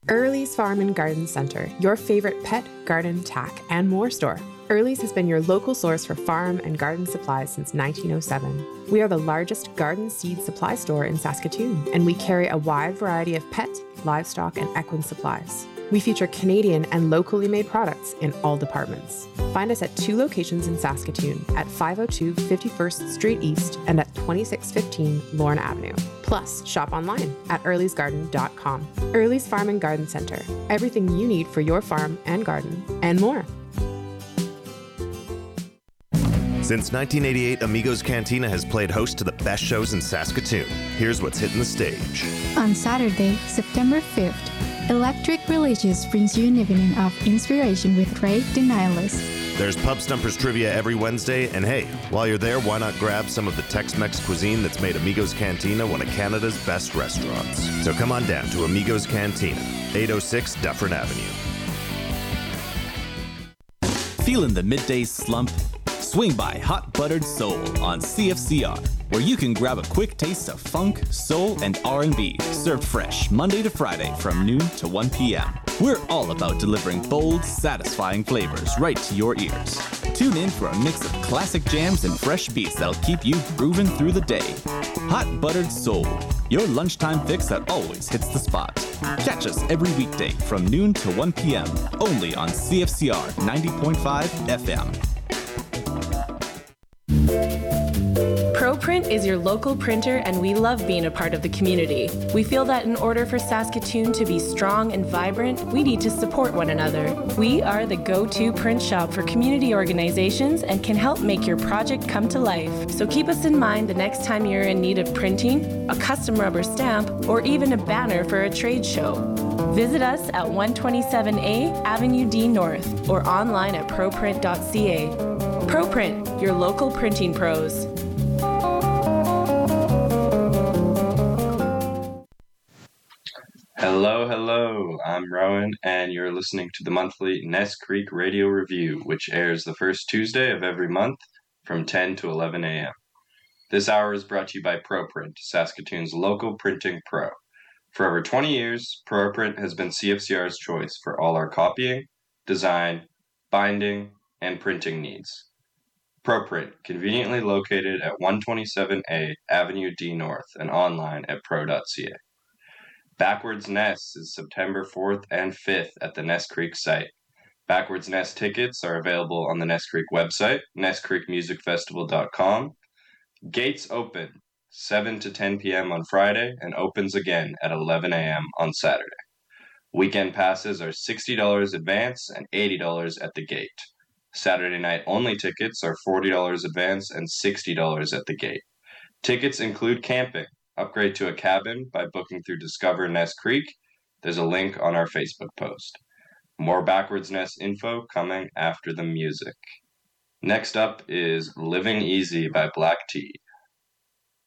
Early's Farm and Garden Center, your favorite pet, garden, tack, and more store. Early's has been your local source for farm and garden supplies since 1907. We are the largest garden seed supply store in Saskatoon, and we carry a wide variety of pet, livestock, and equine supplies. We feature Canadian and locally made products in all departments. Find us at 2 locations in Saskatoon at 502 51st Street East and at 2615 Lorne Avenue. Plus, shop online at earlysgarden.com. Early's Farm and Garden Center. Everything you need for your farm and garden, and more. Since 1988, Amigos Cantina has played host to the best shows in Saskatoon. Here's what's hitting the stage. On Saturday, September 5th, Electric Religious brings you an evening of inspiration with Ray the Nihilist. There's Pub Stumpers trivia every Wednesday, and hey, while you're there, why not grab some of the Tex-Mex cuisine that's made Amigos Cantina one of Canada's best restaurants. So come on down to Amigos Cantina, 806 Dufferin Avenue. Feeling the midday slump? Swing by Hot Buttered Soul on CFCR, where you can grab a quick taste of funk, soul, and R&B, served fresh Monday to Friday from noon to 1 p.m. We're all about delivering bold, satisfying flavors right to your ears. Tune in for a mix of classic jams and fresh beats that'll keep you grooving through the day. Hot Buttered Soul, your lunchtime fix that always hits the spot. Catch us every weekday from noon to 1 p.m. only on CFCR 90.5 FM. ProPrint is your local printer, and we love being a part of the community. We feel that in order for Saskatoon to be strong and vibrant, we need to support one another. We are the go-to print shop for community organizations and can help make your project come to life. So keep us in mind the next time you're in need of printing, a custom rubber stamp, or even a banner for a trade show. Visit us at 127A Avenue D North or online at proprint.ca. ProPrint, your local printing pros. Hello, I'm Rowan, and you're listening to the monthly Ness Creek Radio Review, which airs the first Tuesday of every month from 10 to 11 a.m. This hour is brought to you by ProPrint, Saskatoon's local printing pro. For over 20 years, ProPrint has been CFCR's choice for all our copying, design, binding, and printing needs. ProPrint, conveniently located at 127A Avenue D North and online at pro.ca. Backwards Ness is September 4th and 5th at the Ness Creek site. Backwards Ness tickets are available on the Ness Creek website, nesscreekmusicfestival.com. Gates open 7 to 10 p.m. on Friday and opens again at 11 a.m. on Saturday. Weekend passes are $60 advance and $80 at the gate. Saturday night only tickets are $40 advance and $60 at the gate. Tickets include camping. Upgrade to a cabin by booking through Discover Ness Creek. There's a link on our Facebook post. More Backwards Ness info coming after the music. Next up is Living Easy by Black Tea.